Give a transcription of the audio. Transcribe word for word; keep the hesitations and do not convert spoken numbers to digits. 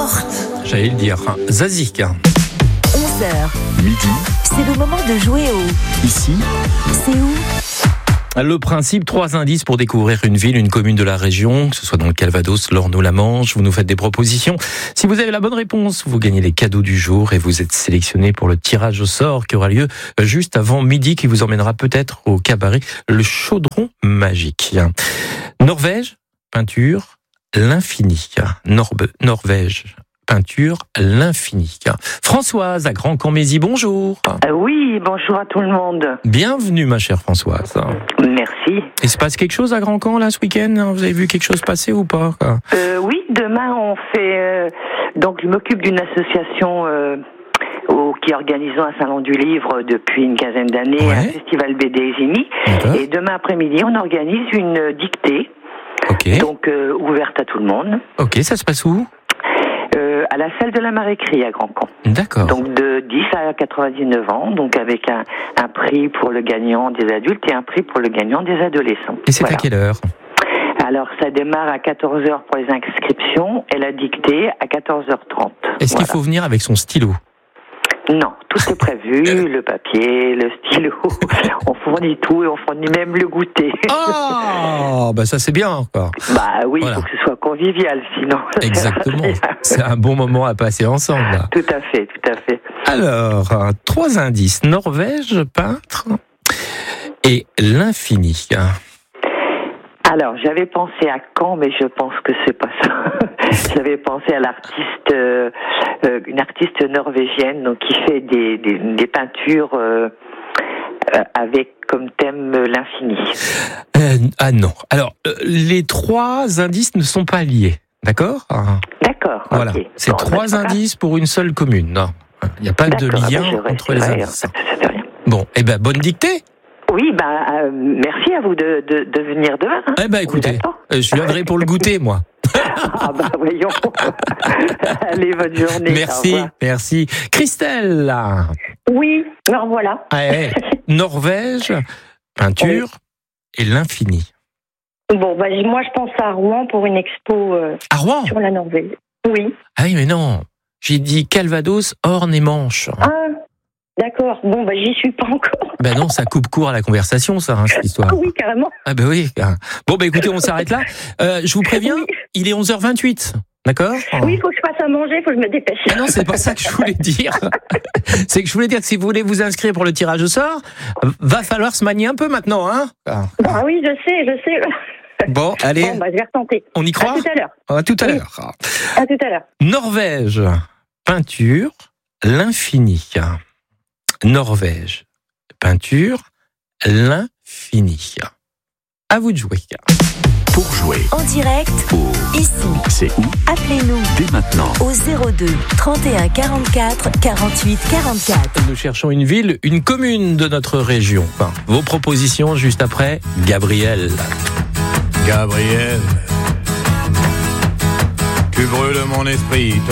porte. J'allais le dire. Zazie. onze heures. Midi. C'est le moment de jouer au Ici. C'est où? Le principe, trois indices pour découvrir une ville, une commune de la région, que ce soit dans le Calvados, l'Orne ou la Manche. Vous nous faites des propositions. Si vous avez la bonne réponse, vous gagnez les cadeaux du jour et vous êtes sélectionné pour le tirage au sort qui aura lieu juste avant midi, qui vous emmènera peut-être au cabaret Le Chaudron Magique. Norvège, peinture, l'infini. Norbe, Norvège, peinture, l'infini. Françoise, à Grand-Camp-Mézy, bonjour. Euh, oui, bonjour à tout le monde. Bienvenue, ma chère Françoise. Merci. Il se passe quelque chose à Grand-Camp, là, ce week-end? Vous avez vu quelque chose passer ou pas? euh, Oui, demain, on fait... Euh, donc, je m'occupe d'une association euh, au, qui organise un salon du livre depuis une quinzaine d'années, Ouais. un festival B D Ezimi. D'accord. Et demain après-midi, on organise une dictée, Ok. donc euh, ouverte à tout le monde, Ok, ça se passe où? euh, à la salle de la Marécrie à Grand-Camp. D'accord. Donc de dix à quatre-vingt-dix-neuf ans, donc avec un, un prix pour le gagnant des adultes et un prix pour le gagnant des adolescents. Et c'est Voilà. à quelle heure? Alors, ça démarre à quatorze heures pour les inscriptions et la dictée à quatorze heures trente. Est-ce qu'il Voilà. faut venir avec son stylo? Non, tout est prévu, le papier, le stylo, on fournit tout et on fournit même le goûter. Ah, bah ça c'est bien, quoi. Bah oui, il Voilà. faut que ce soit convivial, sinon... Exactement. C'est un bon moment à passer ensemble, là. Tout à fait, tout à fait. Alors, euh, trois indices. Norvège, peintre et l'infini. Alors, j'avais pensé à Caen, mais je pense que c'est pas ça. J'avais pensé à l'artiste, euh, euh, une artiste norvégienne, donc qui fait des, des, des peintures euh, euh, avec comme thème euh, l'infini. Euh, ah non. Alors, euh, les trois indices ne sont pas liés, d'accord? D'accord. Voilà. ok. C'est Bon, trois bah, c'est pas grave. indices pour une seule commune. Non, il n'y a pas de D'accord, ah, lien bah, je entre les resterai, indices. Ça fait rien. Bon, eh ben bonne dictée. Oui, bah, euh, merci à vous de, de, de venir demain. Hein. Eh ben On écoutez, vous attend. euh, je viendrai pour le goûter, moi. Ah bah voyons. Allez, bonne journée. Au Merci, revoir. merci. Christelle, là. Oui, alors voilà. Ah, eh, Norvège, peinture et l'infini. Bon, bah, moi je pense à Rouen pour une expo euh, À Rouen? sur la Norvège. Oui. Ah oui, mais non. J'ai dit Calvados, Orne et Manche. Ah, d'accord. Bon, bah j'y suis pas encore. Ben non, ça coupe court à la conversation, ça, hein, cette histoire. Ah oui, carrément. Ah ben oui. Bon, ben écoutez, on s'arrête là. Euh, je vous préviens, Oui. il est onze heures vingt-huit. D'accord? Oui, il faut que je fasse à manger, il faut que je me dépêche. Ah non, c'est pas ça que je voulais dire. C'est que je voulais dire que si vous voulez vous inscrire pour le tirage au sort, va falloir se manier un peu maintenant, hein? Ah oui, je sais, je sais. Bon, allez, Bon, bah je vais retenter. on y À croit? tout à l'heure. À tout à Oui. l'heure. À tout à l'heure. Norvège, peinture, l'infini. Norvège, peinture, l'infini. À vous de jouer. Pour jouer En direct, au ici. C'est où Appelez-nous dès maintenant. au zéro deux trente et un quarante-quatre quarante-huit quarante-quatre. Nous cherchons une ville, une commune de notre région. Enfin, vos propositions juste après Gabriel. Gabriel, tu brûles mon esprit, ton